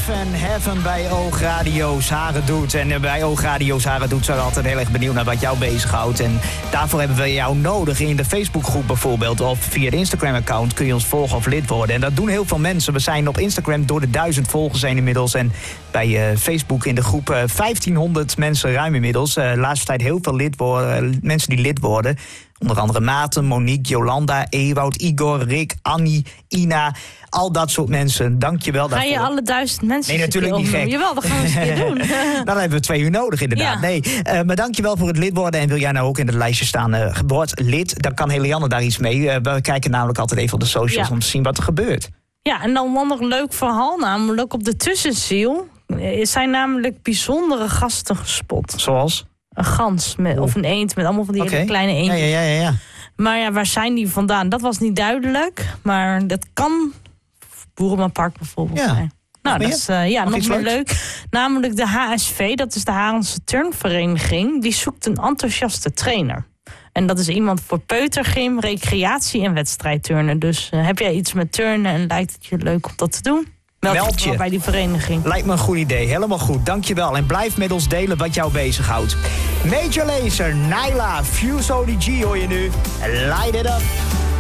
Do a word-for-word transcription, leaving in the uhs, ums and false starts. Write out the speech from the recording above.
Live en Heaven bij Oog Radio Zaren Doet. En bij Oog Radio Zaren Doet zijn we altijd heel erg benieuwd naar wat jou bezighoudt. En daarvoor hebben we jou nodig in de Facebookgroep bijvoorbeeld. Of via de Instagram-account kun je ons volgen of lid worden. En dat doen heel veel mensen. We zijn op Instagram door de duizend volgers heen inmiddels. En bij uh, Facebook in de groep uh, vijftienhonderd mensen ruim inmiddels. Uh, laatste tijd heel veel lid worden, uh, mensen die lid worden. Onder andere Maarten, Monique, Jolanda, Ewout, Igor, Rick, Annie, Ina. Al dat soort mensen. Dank je wel daarvoor. Ga je alle duizend mensen? Nee, natuurlijk niet gek. Jawel, dat gaan we eens een keer doen. Dan hebben we twee uur nodig inderdaad. Ja. Nee, uh, maar dank je wel voor het lid worden. En wil jij nou ook in het lijstje staan, uh, word lid, dan kan Helianne daar iets mee. Uh, we kijken namelijk altijd even op de socials Ja. om te zien wat er gebeurt. Ja, en dan nog een leuk verhaal, namelijk op de Tussenziel zijn namelijk bijzondere gasten gespot. Zoals? Een gans met, of een eend met allemaal van die Okay. hele kleine eendjes. Ja, ja, ja, ja, ja. Maar ja, waar zijn die vandaan? Dat was niet duidelijk, maar dat kan Boerenpark bijvoorbeeld Ja. zijn. Nou, Nog dat is uh, ja, Nog nog iets meer leuks? leuk. Namelijk de H S V, dat is de Harense Turnvereniging, die zoekt een enthousiaste trainer. En dat is iemand voor peutergym, recreatie en wedstrijdturnen. Dus uh, heb jij iets met turnen en lijkt het je leuk om dat te doen? Meld Meld je je. wel bij die vereniging. Lijkt me een goed idee. Helemaal goed. Dankjewel. En blijf met ons delen wat jou bezighoudt. Major Lazer, Nyla, Fuse O D G hoor je nu. Light it up.